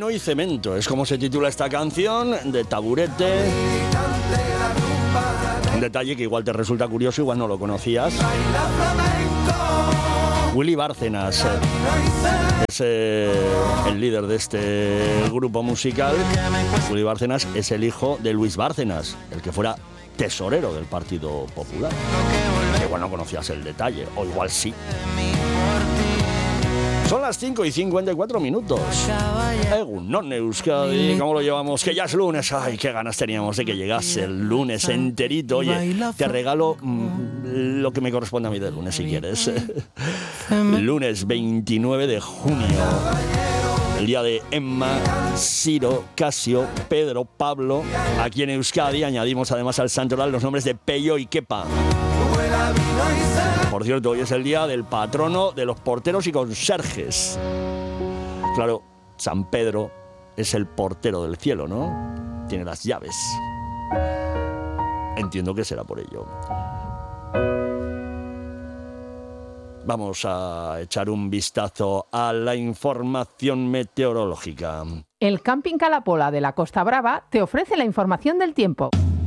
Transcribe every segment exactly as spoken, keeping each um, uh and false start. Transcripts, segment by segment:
Vino y cemento, es como se titula esta canción de Taburete. Un detalle que igual te resulta curioso, igual no lo conocías. Willy Bárcenas es eh, el líder de este grupo musical. Willy Bárcenas es el hijo de Luis Bárcenas, el que fuera tesorero del Partido Popular. Que igual no conocías el detalle, o igual sí. Son las cinco y cincuenta y cuatro minutos. Egunon Euskadi, ¿cómo lo llevamos? Que ya es lunes. Ay, qué ganas teníamos de que llegase el lunes enterito. Oye, te regalo mmm, lo que me corresponde a mí del lunes, si quieres. Lunes veintinueve de junio. El día de Emma, Ciro, Casio, Pedro, Pablo. Aquí en Euskadi añadimos además al santoral los nombres de Pello y Kepa. Por cierto, hoy es el día del patrono de los porteros y conserjes. Claro, San Pedro es el portero del cielo, ¿no? Tiene las llaves. Entiendo que será por ello. Vamos a echar un vistazo a la información meteorológica. El Camping Cala-Pola de la Costa Brava te ofrece la información del tiempo.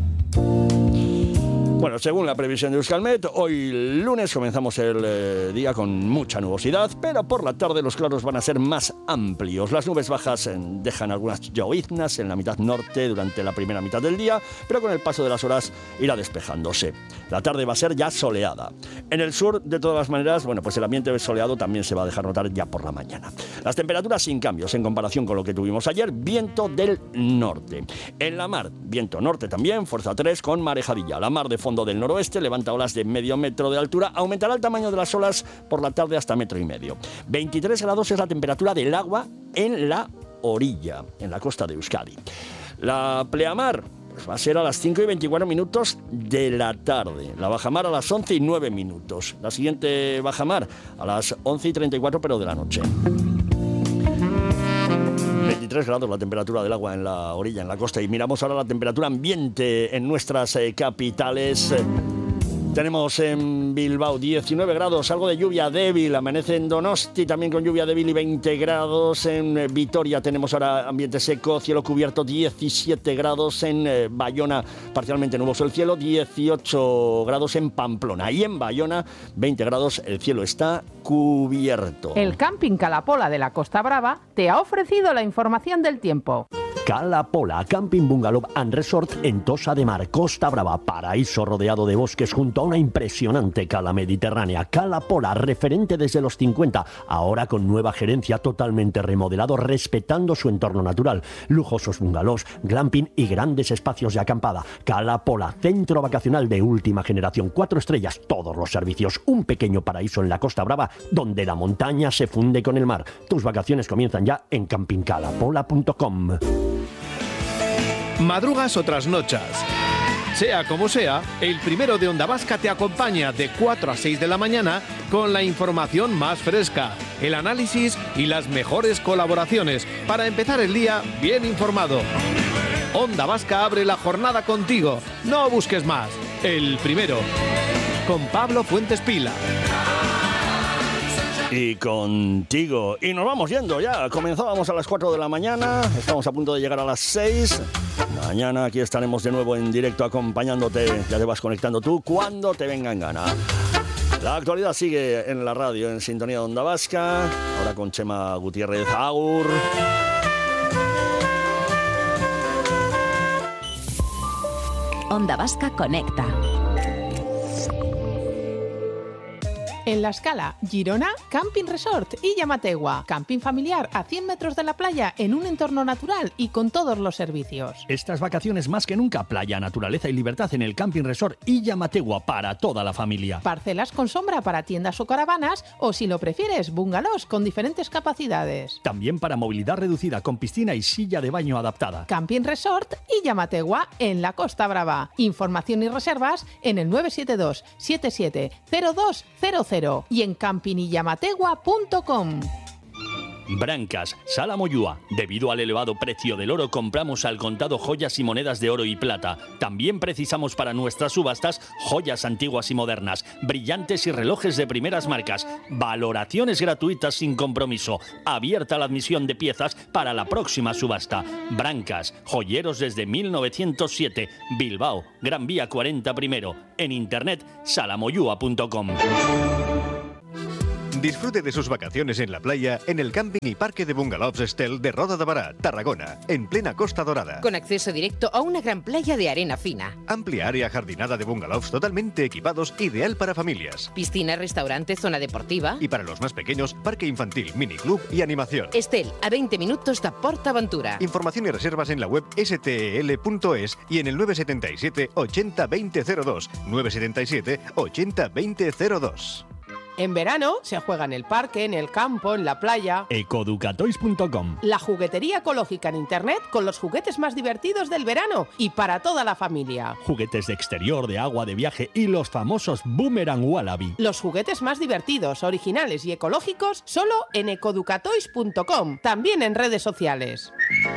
Bueno, según la previsión de Euskalmet, hoy lunes comenzamos el eh, día con mucha nubosidad, pero por la tarde los claros van a ser más amplios. Las nubes bajas eh, dejan algunas lloviznas en la mitad norte durante la primera mitad del día, pero con el paso de las horas irá despejándose. La tarde va a ser ya soleada. En el sur, de todas las maneras, bueno, pues el ambiente soleado también se va a dejar notar ya por la mañana. Las temperaturas sin cambios en comparación con lo que tuvimos ayer, viento del norte. En la mar, viento norte también, fuerza tres con marejadilla. La mar de fondo del noroeste levanta olas de medio metro de altura, aumentará el tamaño de las olas por la tarde hasta metro y medio. veintitrés grados es la temperatura del agua en la orilla, en la costa de Euskadi. La pleamar pues va a ser a las cinco y veinticuatro minutos de la tarde, la bajamar a las once y nueve minutos, la siguiente bajamar a las once y treinta y cuatro pero de la noche. veintitrés grados la temperatura del agua en la orilla, en la costa. Y miramos ahora la temperatura ambiente en nuestras eh, capitales. Tenemos en Bilbao diecinueve grados, algo de lluvia débil. Amanece en Donosti también con lluvia débil y veinte grados. En eh, Vitoria tenemos ahora ambiente seco, cielo cubierto, diecisiete grados. En eh, Bayona parcialmente nuboso el cielo, dieciocho grados en Pamplona. Y en Bayona veinte grados, el cielo está cubierto. El Camping Cala-Pola de la Costa Brava te ha ofrecido la información del tiempo. Cala-Pola, Camping Bungalow and Resort en Tossa de Mar, Costa Brava, paraíso rodeado de bosques junto a una impresionante cala mediterránea. Cala-Pola, referente desde los cincuenta, ahora con nueva gerencia, totalmente remodelado, respetando su entorno natural. Lujosos bungalows, glamping y grandes espacios de acampada. Cala-Pola, centro vacacional de última generación, cuatro estrellas, todos los servicios. Un pequeño paraíso en la Costa Brava, donde la montaña se funde con el mar. Tus vacaciones comienzan ya en camping cala pola punto com. Madrugas o trasnochas. Sea como sea, el primero de Onda Vasca te acompaña de cuatro a seis de la mañana con la información más fresca, el análisis y las mejores colaboraciones para empezar el día bien informado. Onda Vasca abre la jornada contigo. No busques más. El primero. Con Pablo Fuentes Pila. Y contigo. Y nos vamos yendo ya. Comenzábamos a las cuatro de la mañana. Estamos a punto de llegar a las seis. Mañana aquí estaremos de nuevo en directo acompañándote. Ya te vas conectando tú cuando te venga en gana. La actualidad sigue en la radio, en sintonía de Onda Vasca. Ahora con Chema Gutiérrez. Agur. Onda Vasca conecta. En La Escala, Girona, Camping Resort y Llamategua. Camping familiar a cien metros de la playa en un entorno natural y con todos los servicios. Estas vacaciones más que nunca, playa, naturaleza y libertad en el Camping Resort y Llamategua para toda la familia. Parcelas con sombra para tiendas o caravanas o, si lo prefieres, bungalows con diferentes capacidades. También para movilidad reducida con piscina y silla de baño adaptada. Camping Resort y Llamategua en la Costa Brava. Información y reservas en el nueve siete dos siete siete cero dos cero cero y en camping y llamategua punto com. Brancas, Sala Moyúa. Debido al elevado precio del oro, compramos al contado joyas y monedas de oro y plata. También precisamos para nuestras subastas joyas antiguas y modernas, brillantes y relojes de primeras marcas. Valoraciones gratuitas sin compromiso. Abierta la admisión de piezas para la próxima subasta. Brancas, joyeros desde mil novecientos siete. Bilbao, Gran Vía cuarenta primero. En internet, salamoyúa punto com. Disfrute de sus vacaciones en la playa en el camping y parque de bungalows Estel de Roda de Bará, Tarragona, en plena Costa Dorada. Con acceso directo a una gran playa de arena fina. Amplia área jardinada de bungalows totalmente equipados, ideal para familias. Piscina, restaurante, zona deportiva. Y para los más pequeños, parque infantil, miniclub y animación. Estel, a veinte minutos de PortAventura. Información y reservas en la web s t e l punto es y en el nueve siete siete, ochenta, veinte cero dos. nueve siete siete, ochenta, veinte cero dos. En verano se juega en el parque, en el campo, en la playa. ecoducatoys punto com. La juguetería ecológica en internet con los juguetes más divertidos del verano y para toda la familia. Juguetes de exterior, de agua, de viaje y los famosos Boomerang Wallaby. Los juguetes más divertidos, originales y ecológicos solo en ecoducatoys punto com. También en redes sociales.